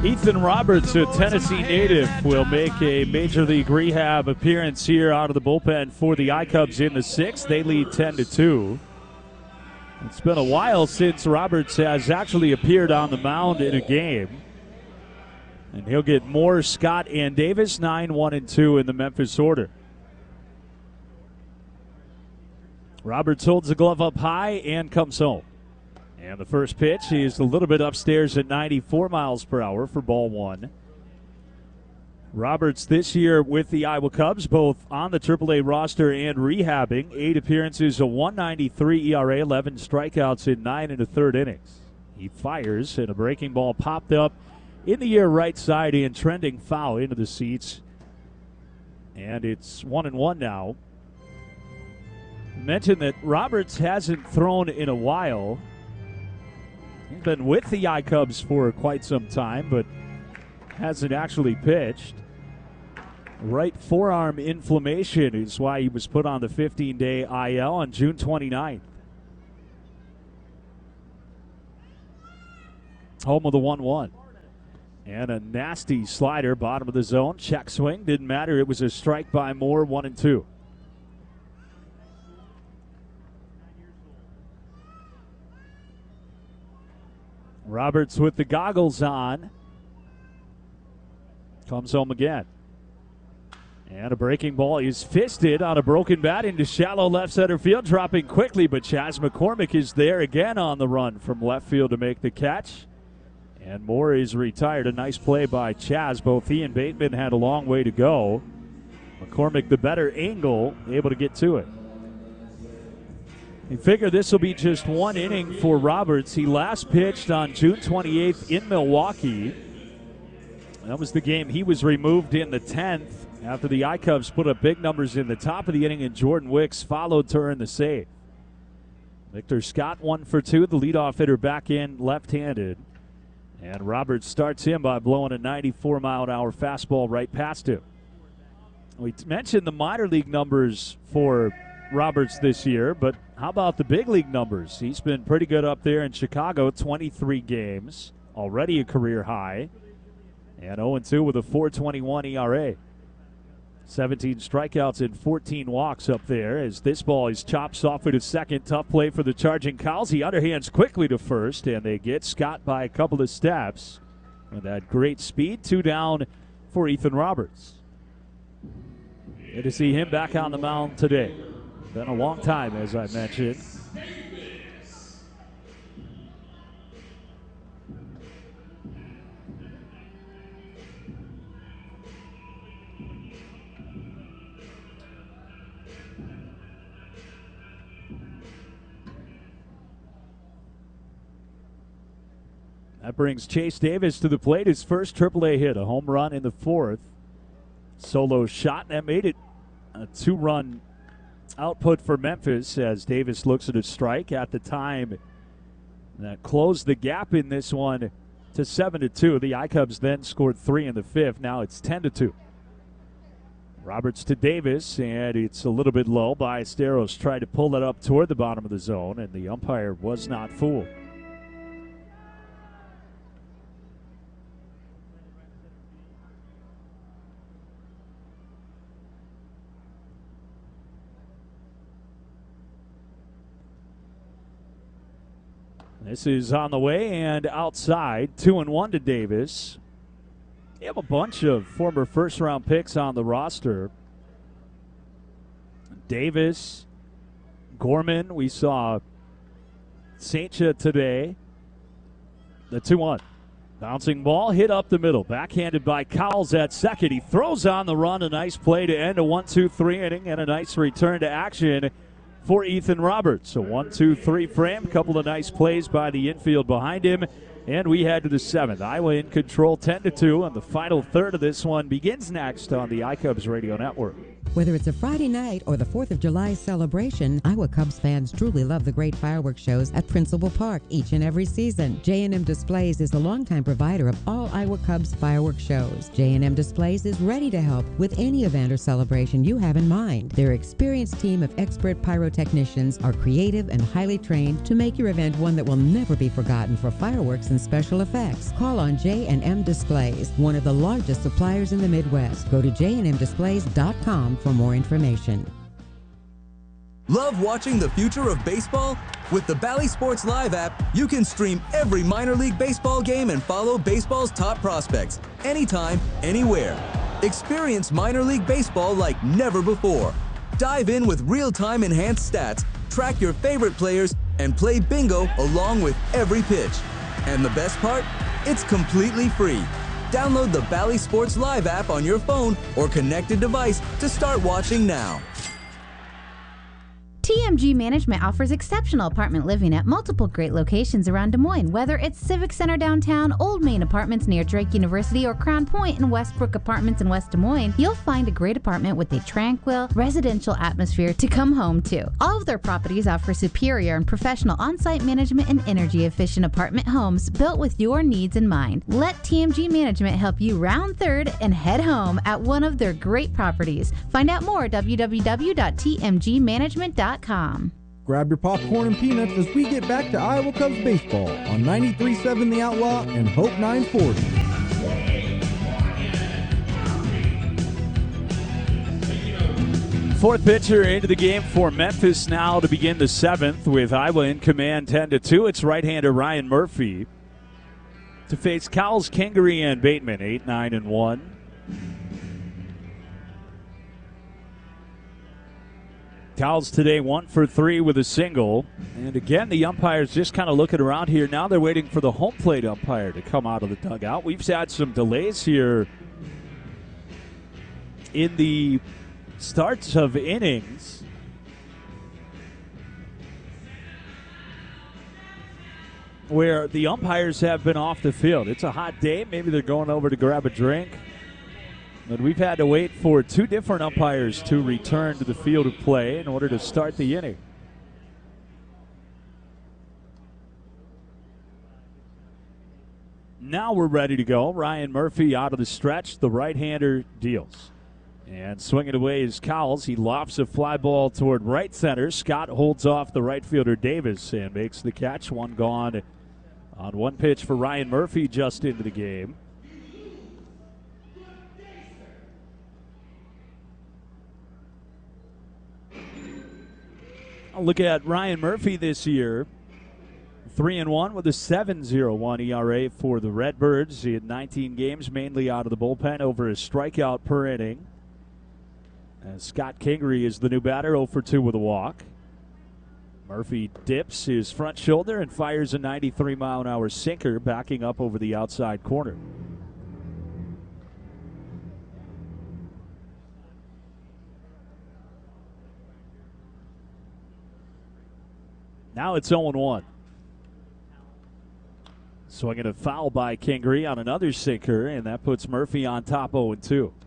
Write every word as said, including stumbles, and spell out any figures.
Ethan Roberts, a Tennessee native, will make a Major League Rehab appearance here out of the bullpen for the I-Cubs in the sixth. They lead ten to two. It's been a while since Roberts has actually appeared on the mound in a game. And he'll get Moore, Scott, and Davis, nine, one, and two in the Memphis order. Roberts holds the glove up high and comes home. And the first pitch is a little bit upstairs at ninety-four miles per hour for ball one. Roberts this year with the Iowa Cubs, both on the triple A roster and rehabbing. Eight appearances, a one ninety-three E R A, eleven strikeouts in nine and a third innings. He fires, and a breaking ball popped up in the air right side and trending foul into the seats. And it's one and one now. Mentioned that Roberts hasn't thrown in a while. He's been with the I-Cubs for quite some time, but hasn't actually pitched. Right forearm inflammation is why he was put on the fifteen-day I L on June twenty-ninth. Home of the one one. And a nasty slider, bottom of the zone. Check swing, didn't matter. It was a strike by Moore, one and two. Roberts with the goggles on. Comes home again. And a breaking ball is fisted on a broken bat into shallow left center field, dropping quickly, but Chas McCormick is there again on the run from left field to make the catch. And Moore is retired. A nice play by Chas. Both he and Bateman had a long way to go. McCormick the better angle, able to get to it. You figure this will be just one inning for Roberts. He last pitched on June twenty-eighth in Milwaukee. That was the game he was removed in the tenth after the I-Cubs put up big numbers in the top of the inning, and Jordan Wicks followed to earn the save. Victor Scott one for two, the leadoff hitter back in left-handed. And Roberts starts him by blowing a ninety-four mile an hour fastball right past him. We mentioned the minor league numbers for Roberts this year, but how about the big league numbers? He's been pretty good up there in Chicago, twenty-three games, already a career high, and oh and two with a four twenty-one E R A. seventeen strikeouts and fourteen walks up there as this ball is chopped softly to second. Tough play for the charging Cows. He underhands quickly to first, and they get Scott by a couple of steps. And that great speed, two down for Ethan Roberts. Good to see him back on the mound today. Been a long time, as I mentioned. That brings Chase Davis to the plate. His first triple A hit, a home run in the fourth. Solo shot, that made it a two-run output for Memphis as Davis looks at a strike at the time. That closed the gap in this one to seven to two. The I-Cubs then scored three in the fifth. Now it's ten to two. Roberts to Davis, and it's a little bit low. Ballesteros tried to pull it up toward the bottom of the zone, and the umpire was not fooled. This is on the way and outside. Two and one to Davis. They have a bunch of former first-round picks on the roster. Davis, Gorman. We saw Saintcha today. The two one. Bouncing ball hit up the middle. Backhanded by Cowles at second. He throws on the run. A nice play to end a one two three inning and a nice return to action for Ethan Roberts. A one two three frame, couple of nice plays by the infield behind him, and we head to the seventh. Iowa in control ten to two, and the final third of this one begins next on the I-Cubs Radio Network. Whether it's a Friday night or the fourth of July celebration, Iowa Cubs fans truly love the great fireworks shows at Principal Park each and every season. J and M Displays is the longtime provider of all Iowa Cubs fireworks shows. J and M Displays is ready to help with any event or celebration you have in mind. Their experienced team of expert pyrotechnicians are creative and highly trained to make your event one that will never be forgotten for fireworks and special effects. Call on J and M Displays, one of the largest suppliers in the Midwest. Go to j and m displays dot com for more information. Love watching the future of baseball? With the Bally Sports Live app, you can stream every minor league baseball game and follow baseball's top prospects anytime, anywhere. Experience minor league baseball like never before. Dive in with real-time enhanced stats, track your favorite players, and play bingo along with every pitch. And the best part? It's completely free. Download the Bally Sports Live app on your phone or connected device to start watching now. T M G Management offers exceptional apartment living at multiple great locations around Des Moines. Whether it's Civic Center downtown, Old Main Apartments near Drake University, or Crown Point and Westbrook Apartments in West Des Moines, you'll find a great apartment with a tranquil, residential atmosphere to come home to. All of their properties offer superior and professional on-site management and energy-efficient apartment homes built with your needs in mind. Let T M G Management help you round third and head home at one of their great properties. Find out more at w w w dot t m g management dot com. Grab your popcorn and peanuts as we get back to Iowa Cubs baseball on ninety-three point seven The Outlaw and Hope nine forty. Fourth pitcher into the game for Memphis now to begin the seventh with Iowa in command ten to two. It's right-hander Ryan Murphy to face Cowles, Kingery, and Bateman, eight, nine, and one. Cowles today one for three with a single. And again, the umpires just kind of looking around here. Now they're waiting for the home plate umpire to come out of the dugout. We've had some delays here in the starts of innings. Where the umpires have been off the field. It's a hot day. Maybe they're going over to grab a drink. But we've had to wait for two different umpires to return to the field of play in order to start the inning. Now we're ready to go. Ryan Murphy out of the stretch. The right-hander deals. And swinging away is Cowles. He lofts a fly ball toward right center. Scott holds off the right fielder Davis and makes the catch. One gone on one pitch for Ryan Murphy just into the game. I'll look at Ryan Murphy this year. three and one with a seven point oh one E R A for the Redbirds. He had nineteen games, mainly out of the bullpen, over a strikeout per inning. And Scott Kingery is the new batter, oh for two with a walk. Murphy dips his front shoulder and fires a ninety-three mile an hour sinker, backing up over the outside corner. Now it's oh and one. Swinging a foul by Kingery on another sinker, and that puts Murphy on top oh and two.